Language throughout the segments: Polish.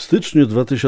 styczniu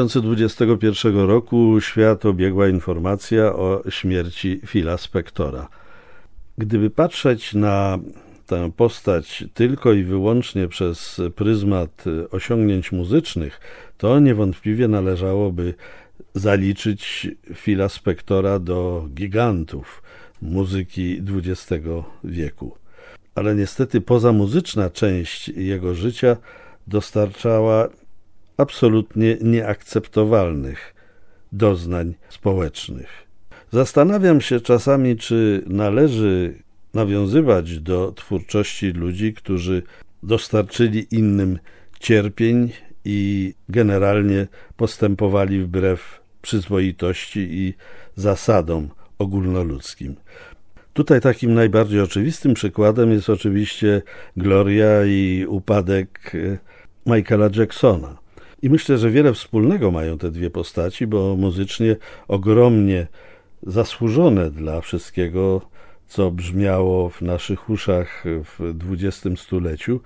2021 roku świat obiegła informacja o śmierci Phila Spectora. Gdyby patrzeć na tę postać tylko i wyłącznie przez pryzmat osiągnięć muzycznych, to niewątpliwie należałoby zaliczyć Phila Spectora do gigantów muzyki XX wieku. Ale niestety pozamuzyczna część jego życia dostarczała absolutnie nieakceptowalnych doznań społecznych. Zastanawiam się czasami, czy należy nawiązywać do twórczości ludzi, którzy dostarczyli innym cierpień i generalnie postępowali wbrew przyzwoitości i zasadom ogólnoludzkim. Tutaj takim najbardziej oczywistym przykładem jest oczywiście gloria i upadek Michaela Jacksona. I myślę, że wiele wspólnego mają te dwie postaci, bo muzycznie ogromnie zasłużone dla wszystkiego, co brzmiało w naszych uszach w XX stuleciu,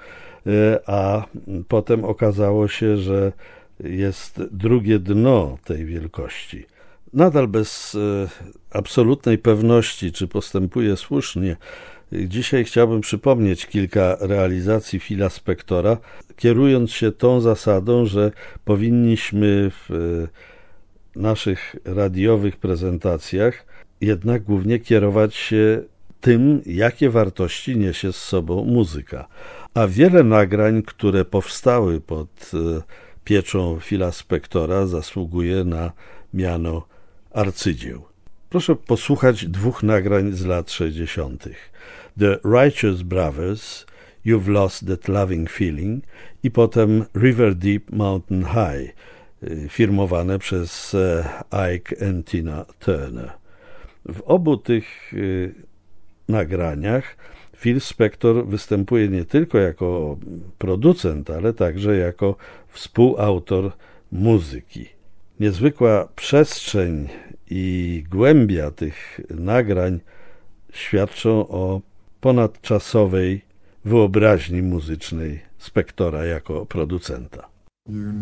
a potem okazało się, że jest drugie dno tej wielkości. Nadal bez absolutnej pewności, czy postępuje słusznie, dzisiaj chciałbym przypomnieć kilka realizacji Phila Spectora, kierując się tą zasadą, że powinniśmy w naszych radiowych prezentacjach jednak głównie kierować się tym, jakie wartości niesie z sobą muzyka. A wiele nagrań, które powstały pod pieczą Phila Spectora, zasługuje na miano arcydzieł. Proszę posłuchać dwóch nagrań z lat 60. The Righteous Brothers, You've Lost That Loving Feeling i potem River Deep Mountain High, firmowane przez Ike and Tina Turner. W obu tych nagraniach Phil Spector występuje nie tylko jako producent, ale także jako współautor muzyki. Niezwykła przestrzeń i głębia tych nagrań świadczą o ponadczasowej wyobraźni muzycznej Spectora jako producenta.